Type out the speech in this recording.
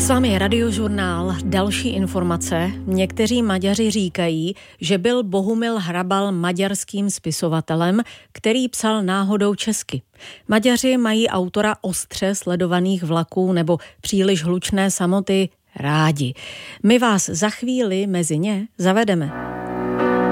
S vámi je Radiožurnál. Další informace. Někteří Maďaři říkají, že byl Bohumil Hrabal maďarským spisovatelem, který psal náhodou česky. Maďaři mají autora ostře sledovaných vlaků nebo příliš hlučné samoty rádi. My vás za chvíli mezi ně zavedeme.